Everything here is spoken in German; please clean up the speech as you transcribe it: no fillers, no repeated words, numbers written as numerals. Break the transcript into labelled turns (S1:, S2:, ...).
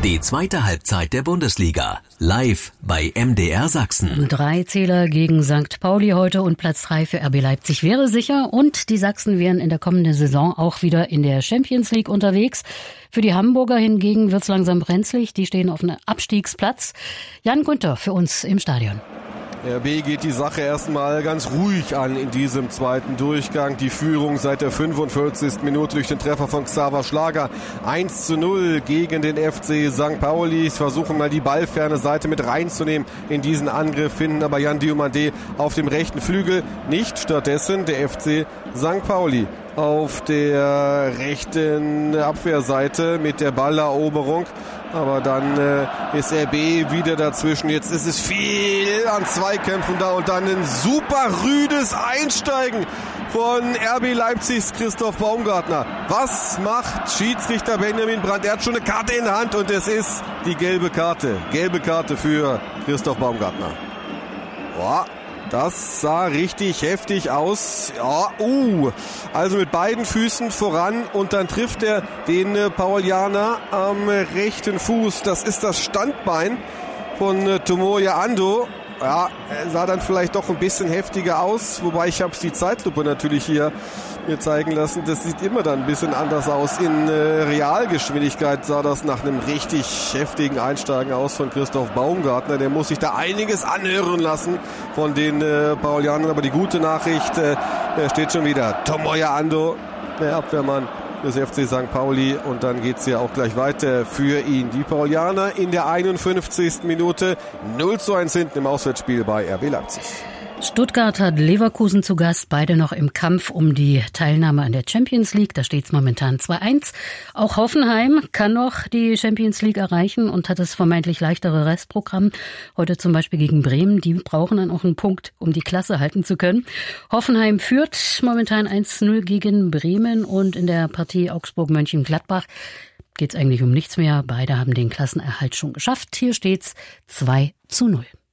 S1: Die zweite Halbzeit der Bundesliga. Live bei MDR Sachsen.
S2: 3 Zähler gegen St. Pauli heute und Platz 3 für RB Leipzig wäre sicher. Und die Sachsen wären in der kommenden Saison auch wieder in der Champions League unterwegs. Für die Hamburger hingegen wird's langsam brenzlig. Die stehen auf einem Abstiegsplatz. Jan Günther für uns im Stadion.
S3: RB geht die Sache erstmal ganz ruhig an in diesem zweiten Durchgang. Die Führung seit der 45. Minute durch den Treffer von Xaver Schlager. 1:0 gegen den FC St. Pauli. Versuchen mal die ballferne Seite mit reinzunehmen in diesen Angriff, finden aber Jan Diomandé auf dem rechten Flügel nicht. Stattdessen der FC St. Pauli auf der rechten Abwehrseite mit der Balleroberung. Aber dann ist RB wieder dazwischen. Jetzt ist es viel an Zweikämpfen da und dann ein super rüdes Einsteigen von RB Leipzigs Christoph Baumgartner. Was macht Schiedsrichter Benjamin Brandt? Er hat schon eine Karte in der Hand und es ist die gelbe Karte. Gelbe Karte für Christoph Baumgartner. Boah. Das sah richtig heftig aus. Ja, also mit beiden Füßen voran und dann trifft er den Paulianer am rechten Fuß. Das ist das Standbein von Tomoya Ando. Ja, sah dann vielleicht doch ein bisschen heftiger aus, wobei ich habe die Zeitlupe natürlich hier mir zeigen lassen. Das sieht immer dann ein bisschen anders aus. In Realgeschwindigkeit sah das nach einem richtig heftigen Einsteigen aus von Christoph Baumgartner. Der muss sich da einiges anhören lassen von den Paulianern. Aber die gute Nachricht, er steht schon wieder. Tomoya Ando, der Abwehrmann des FC St. Pauli, und dann geht's ja auch gleich weiter für ihn. Die Paulianer in der 51. Minute 0:1 hinten im Auswärtsspiel bei RB Leipzig.
S2: Stuttgart hat Leverkusen zu Gast, beide noch im Kampf um die Teilnahme an der Champions League. Da steht es momentan 2:1. Auch Hoffenheim kann noch die Champions League erreichen und hat das vermeintlich leichtere Restprogramm. Heute zum Beispiel gegen Bremen. Die brauchen dann auch einen Punkt, um die Klasse halten zu können. Hoffenheim führt momentan 1:0 gegen Bremen und in der Partie Augsburg-Mönchengladbach geht es eigentlich um nichts mehr. Beide haben den Klassenerhalt schon geschafft. Hier steht's 2:0.